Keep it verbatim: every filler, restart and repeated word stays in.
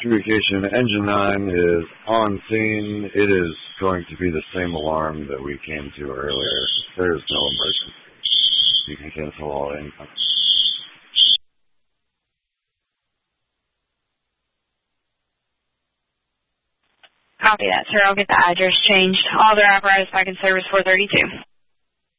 communication. Engine nine is on scene. It is going to be the same alarm that we came to earlier. There is no emergency. You can cancel all income. Copy that, sir. I'll get the address changed. All their apparatus back in service four thirty-two.